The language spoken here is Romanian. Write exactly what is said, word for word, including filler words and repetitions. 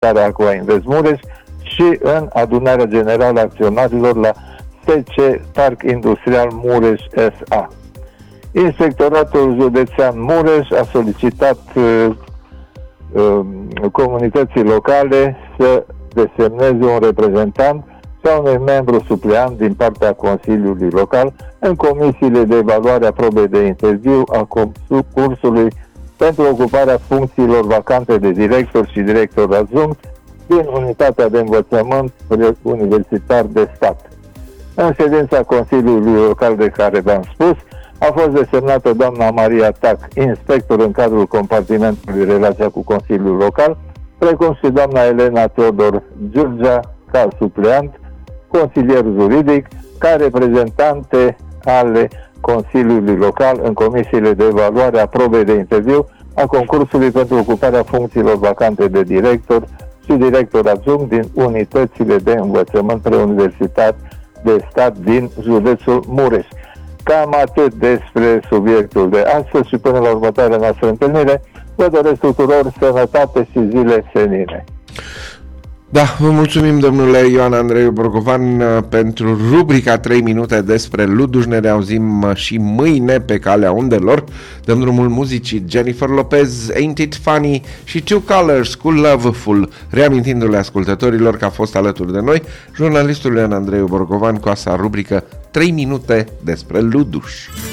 Țara Aqua Invest Mureș și în adunarea generală a acționarilor la S C Parc Industrial Mureș S A. Inspectoratul Județean Mureș a solicitat uh, uh, comunității locale să desemneze un reprezentant sau unui membru supleant din partea Consiliului Local în comisiile de evaluare a probei de interviu a concursului pentru ocuparea funcțiilor vacante de director și director adjunct din Unitatea de Învățământ Universitar de Stat. În ședința Consiliului Local de care v-am spus, a fost desemnată doamna Maria Tac, inspector în cadrul compartimentului Relația cu Consiliul Local, precum și doamna Elena Teodor Giurgea, ca supleant, consilier juridic, ca reprezentante ale Consiliului Local în comisiile de evaluare a probei de interviu a concursului pentru ocuparea funcțiilor vacante de director și director adjunct din unitățile de învățământ preuniversitar de stat din județul Mureș. Cam atât despre subiectul de astăzi și până la următoarea noastră întâlnire, vă doresc tuturor sănătate și zile senine. Da, vă mulțumim, domnule Ioan Andrei Borgovan, pentru rubrica trei minute despre Luduș. Ne reauzim și mâine pe calea undelor. Dăm drumul muzicii Jennifer Lopez, Ain't It Funny și Two Colors cu Loveful, reamintindu-le ascultătorilor că a fost alături de noi jurnalistul Ioan Andrei Borgovan cu asta rubrică trei minute despre Luduș.